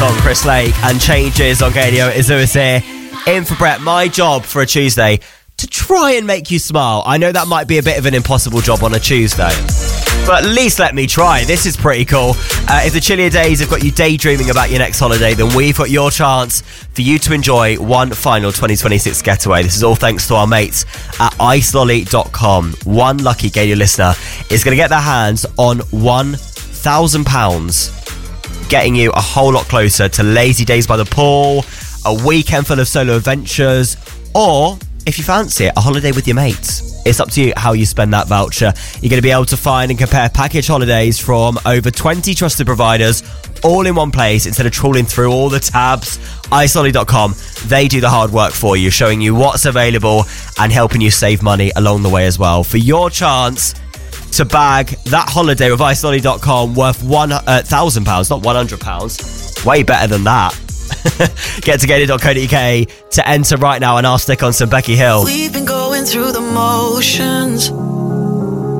song, Chris Lake, and Changes on Radio. It's Lewis here, in for Brett. My job for a Tuesday, to try and make you smile. I know that might be a bit of an impossible job on a Tuesday, but at least let me try. This is pretty cool. If the chillier days have got you daydreaming about your next holiday, then we've got your chance for you to enjoy one final 2026 getaway. This is all thanks to our mates at icelolly.com. One lucky Gator listener is going to get their hands on £1,000, getting you a whole lot closer to lazy days by the pool, a weekend full of solo adventures, or, if you fancy it, a holiday with your mates. It's up to you how you spend that voucher. You're going to be able to find and compare package holidays from over 20 trusted providers, all in one place, instead of trawling through all the tabs. icelolly.com, they do the hard work for you, showing you what's available and helping you save money along the way as well. For your chance to bag that holiday with icelolly.com worth £1,000, not £100. Way better than that. Get to gator.co.uk to enter right now, and I'll stick on some Becky Hill. We've been going through the motions,